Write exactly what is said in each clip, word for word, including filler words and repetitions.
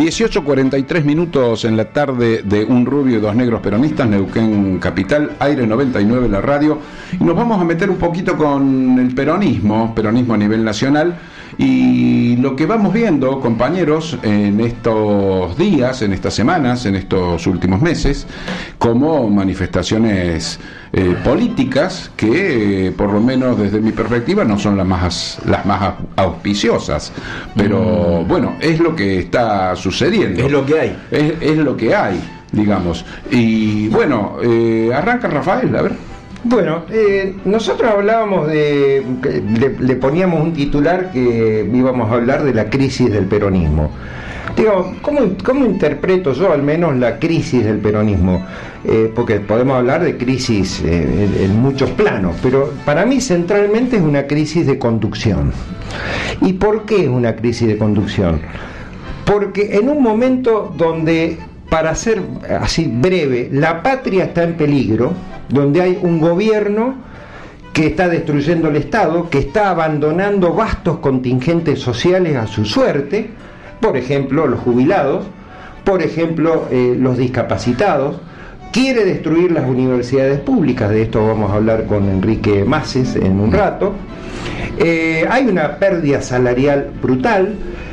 dieciocho cuarenta y tres minutos en la tarde de Un Rubio y Dos Negros Peronistas, Neuquén Capital, Aire noventa y nueve la radio, y nos vamos a meter un poquito con el peronismo, peronismo a nivel nacional, y lo que vamos viendo, compañeros, en estos días, en estas semanas, en estos últimos meses, como manifestaciones eh, políticas que, eh, por lo menos desde mi perspectiva, no son las más, las más auspiciosas, pero mm. bueno, es lo que está sucediendo. Es lo que hay. Es, es lo que hay, digamos. Y bueno, eh, arranca Rafael, a ver. Bueno, eh, nosotros hablábamos de, le, le poníamos un titular que íbamos a hablar de la crisis del peronismo. Digo, ¿cómo, cómo interpreto yo al menos la crisis del peronismo? Eh, porque podemos hablar de crisis eh, en, en muchos planos, pero para mí centralmente es una crisis de conducción. ¿Y por qué es una crisis de conducción? Porque en un momento donde, para ser así breve, la patria está en peligro, donde hay un gobierno que está destruyendo el Estado, que está abandonando vastos contingentes sociales a su suerte, por ejemplo los jubilados, por ejemplo eh, los discapacitados, quiere destruir las universidades públicas, de esto vamos a hablar con Enrique Maces en un rato, eh, hay una pérdida salarial brutal,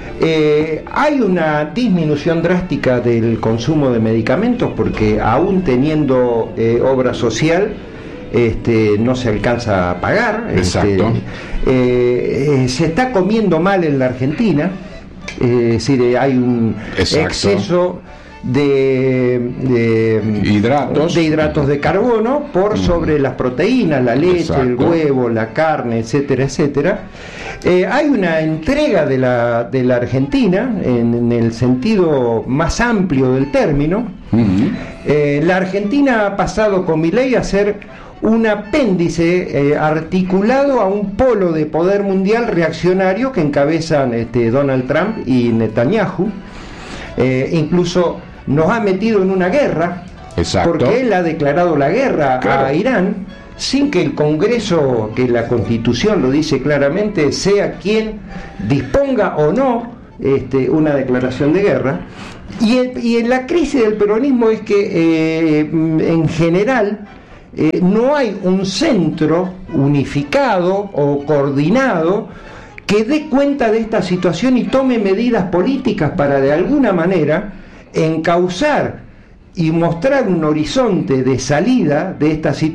Eh, hay una disminución drástica del consumo de medicamentos porque aún teniendo eh, obra social este, no se alcanza a pagar. Exacto. Este, eh, eh, se está comiendo mal en la Argentina, eh, es decir, hay un Exacto. exceso de, de hidratos de hidratos de carbono por sobre las proteínas, la leche, Exacto. el huevo, la carne, etcétera, etcétera. Eh, hay una entrega de la, de la Argentina en, en el sentido más amplio del término. Uh-huh. Eh, la Argentina ha pasado con Milei a ser un apéndice eh, articulado a un polo de poder mundial reaccionario que encabezan este, Donald Trump y Netanyahu. Eh, incluso nos ha metido en una guerra. Exacto. Porque él ha declarado la guerra claro. a Irán sin que el Congreso, que la Constitución lo dice claramente, sea quien disponga o no este, una declaración de guerra. Y, el, y en la crisis del peronismo es que eh, en general eh, no hay un centro unificado o coordinado que dé cuenta de esta situación y tome medidas políticas para de alguna manera encauzar y mostrar un horizonte de salida de esta situación